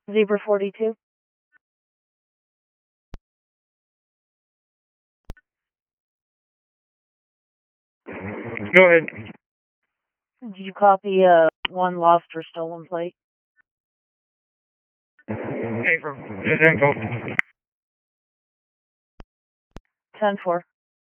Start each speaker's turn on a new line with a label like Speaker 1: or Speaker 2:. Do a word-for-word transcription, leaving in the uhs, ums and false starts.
Speaker 1: Zebra forty-two.
Speaker 2: Go ahead.
Speaker 1: Did you copy uh, one lost or stolen plate?
Speaker 2: Paper. Just info.
Speaker 1: ten four.